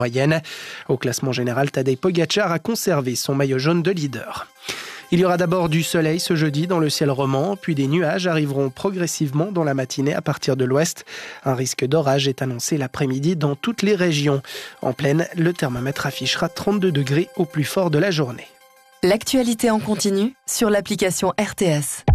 moyenne. Au classement général, Tadej Pogačar a conservé son maillot jaune de leader. Il y aura d'abord du soleil ce jeudi dans le ciel roman, puis des nuages arriveront progressivement dans la matinée à partir de l'ouest. Un risque d'orage est annoncé l'après-midi dans toutes les régions. En plaine, le thermomètre affichera 32 degrés au plus fort de la journée. L'actualité en continu sur l'application RTS.